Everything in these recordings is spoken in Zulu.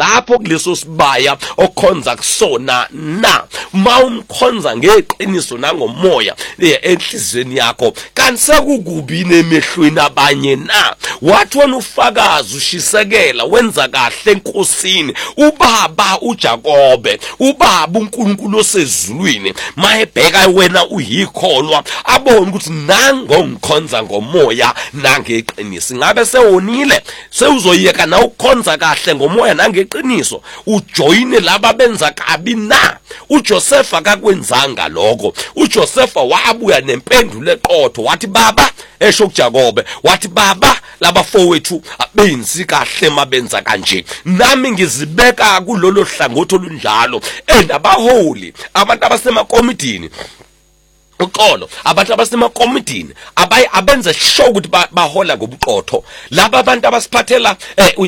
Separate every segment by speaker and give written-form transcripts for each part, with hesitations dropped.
Speaker 1: lapho kuleso sibaya okhonza kusona na mawumkhonza ngeqiniso nangomoya enhlizweni yakho kanti sekukubi nemehlweni abanye na wathi wena ufakazi ushisekela wenza kahle enkosini ubaba uJakobe ubaba uNkulunkulu osezulwini mayebheka wena uyikholwa abone ukuthi nango ngikhonza ngomoya nangeqiniso ngabe sewonile sewuzoyeka na ukukhonza kahle ngomoya nangeqiniso ujoyine laba benza kabi na uJosefa akakwenzanga lokho uJosefa wabuya nempendulo eqotho wathi baba esho kuJakobe wathi baba labafowethu abenzi kahle mabenza kanje nami ngizibeka kulolo hlangothi olunjalo abaholi abantu abasemakomidini uqolo abantu abasemakomidini abenza sure ukuthi bahola ngobuqotho laba abantu abasiphathela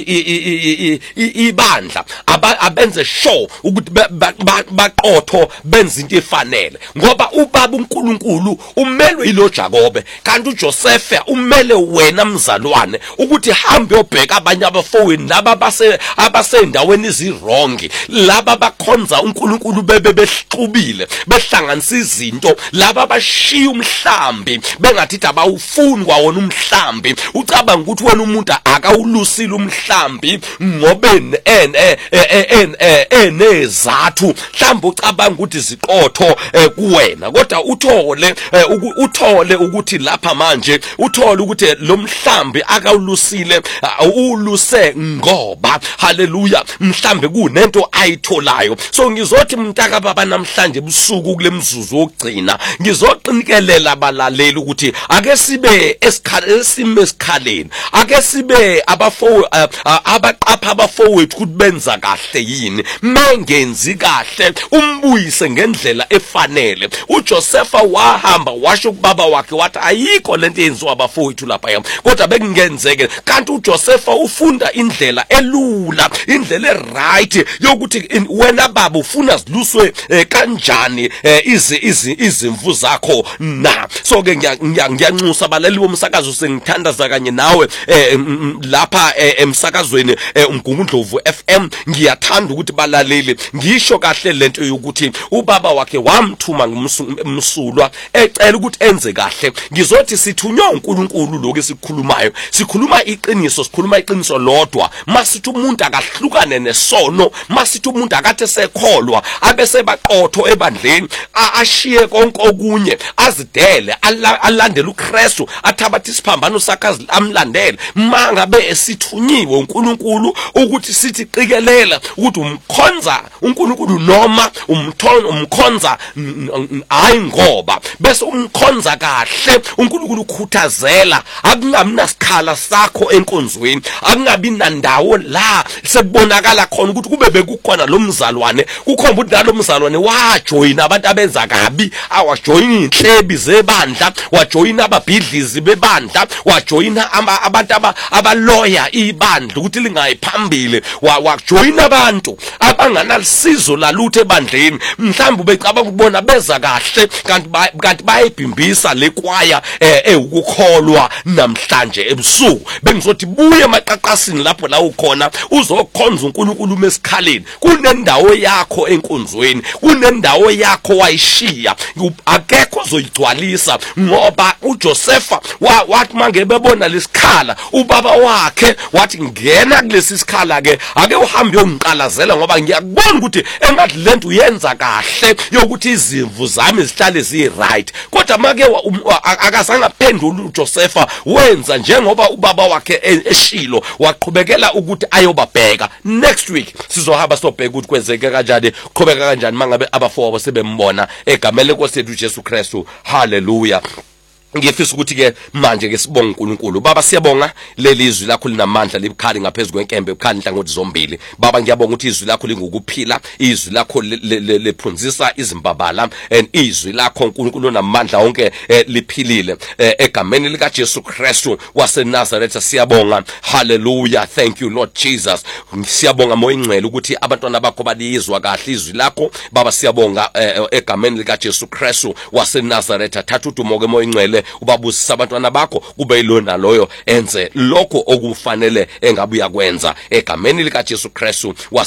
Speaker 1: ibandla abenze sure ukuthi baqotho benza into efanele ngoba ubaba uNkulunkulu umelwe yilo Jakobe kanti uJosefa umele wena mzalwane ukuthi hambe uyobheka abanye abafowenu laba abasendaweni ezirong laba bakhonza uNkulunkulu bebexubile behlanganisa izinto laba bashiya umhlambi bengathi abawufuni kwawona umhlambi ucabanga ukuthi wena umuntu akawulusile umhlambi ngoba enezathu mhlawumbe ucabanga ukuthi ziqotho kuwena kodwa uthole ukuthi lapha manje uthole ukuthi lo mhlambi akawulusile uluse ngoba haleluya mhlambe kunento ayitholayo so ngizothi mntaka baba namhlanje ebusuku kule mzuzu wokugcina ngizoqinikelela abalaleli ukuthi ake sibe esikhaleni ake sibe abaqapha abafowethu ukuthi benza kahle yini mengenzi kahle umbuyise ngendlela efanele uJosefa wahamba washo kubaba wakhe wathi ayikho lento yenziwa abafowethu lapha kodwa bekungenzeke kanti uJosefa ufunda indlela elula indlela eright yokuthi wena baba ufuna ziluswe kanjani izimvu zakho na so ke ngiyanxusa abalali bomsakazo sengithandaza kanye nawe lapha emsakazweni uMgungundlovu FM ngiyathanda ukuthi balaleli ngisho kahle lento yokuthi ubaba wakhe wamthuma ngumsulwa ecela ukuthi enze kahle ngizothi sithunywa uNkulunkulu lokho esikhulumayo sikhuluma iqiniso sikhuluma iqiniso lodwa masithi umuntu akahlukane nesono masithi umuntu akathe sekholwa abese baqotho ebandleni ashiye konke okunye azidele alandele uKristu athabatha isiphambano sakhe amlandele mangabe esithunyiwe uNkulunkulu ukuthi sithi qikelela ukuthi umkhonza uNkulunkulu noma umkhonza hayi ngoba bese umkhonza kahle uNkulunkulu ukhuthazela akungabi nasikhala sakho enkonzweni akungabi nandawo la sekubonakala khona ukuthi kube bekukhona lo mzalwane kukhomba ukuthi lo mzalwane wajoyina abantu abenza kabi awajoyina inhlebi zebandla wajoyina ababhidlizi bebandla wajoyina abantu abaloya ibandla ukuthi lingayiphambili wajoyina abantu abanganalisizo lalutho ebandleni mhlawumbe becabanga ukubona beza kahle kanti bayibhimbisa lekwaya ukukholwa namhlanje ebusuku bengizothi buye emaqaqasini lapho la ukhona uzokhonza uNkulunkulu mesikhaleni kunendawo yakho enkonzweni kunendawo yakho wayishiya akekho ozoyigcwalisa ngoba uJosefa wathi manje bebona lesikhala ubaba wakhe wathi ngena kulesi sikhala ke ake uhambe uyongiqalazela ngoba ngiyakubona ukuthi engathi lento uyenza kahle yokuthi izimvu zami zihlale zi-right kodwa make akazange aphendule uJosefa wenza njengoba ubaba wakhe eshilo waqhubekela ukuthi ayobabheka next week sizohamba sobheka ukuthi kwenzeke kanjani qhubeka kanjani mangabe abafowabo sebembona egamele kosethu uJesu Kristu haleluya ngifisa ukuthi ke manje ke sibonga uNkulunkulu baba siyabonga lelizwi lakho linamandla libukhali ngaphezulu kwenkembe bukhali inhlangothi zombili baba ngiyabonga ukuthi izwi lakho lingukuphila izwi lakho lephunzisa izimbabala and izwi lakho uNkulunkulu namandla wonke liphilile egameni lika Jesu Kristu waseNazaretha siyabonga hallelujah thank you Lord Jesus siyabonga moyingcwele ukuthi abantwana bakho baliyizwa kahle izwi lakho baba siyabonga egameni lika Jesu Kristu waseNazaretha thatha udumo ke moyingcwele ubabusisa abantwana bakho kube yilona loyo enze lokho okufanele engabe uyakwenza egameni lika Jesu Kristu